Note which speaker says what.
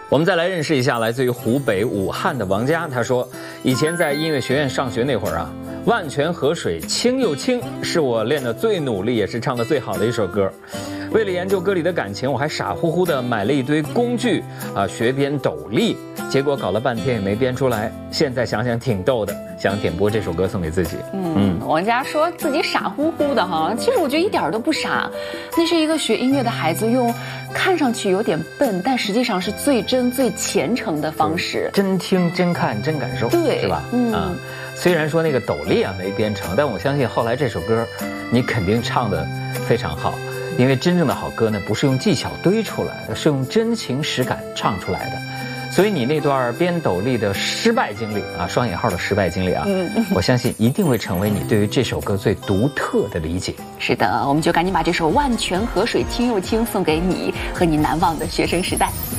Speaker 1: 我们再来认识一下来自于湖北武汉的王佳。他说，以前在音乐学院上学那会儿啊，万泉河水清又清是我练得最努力也是唱得最好的一首歌。为了研究歌里的感情，我还傻乎乎的买了一堆工具啊，学编斗笠，结果搞了半天也没编出来。现在想想挺逗的，想点播这首歌送给自己。
Speaker 2: 王佳说自己傻乎乎的哈，其实我觉得一点都不傻，那是一个学音乐的孩子用看上去有点笨，但实际上是最真最虔诚的方式，
Speaker 1: 真听真看真感受，
Speaker 2: 对，
Speaker 1: 是吧？虽然说那个斗笠啊没编成，但我相信后来这首歌你肯定唱得非常好。因为真正的好歌呢，不是用技巧堆出来的，是用真情实感唱出来的。所以你那段编斗笠的失败经历啊，双引号的失败经历啊，我相信一定会成为你对于这首歌最独特的理解。
Speaker 2: 是的，我们就赶紧把这首《万泉河水清又清》送给你和你难忘的学生时代。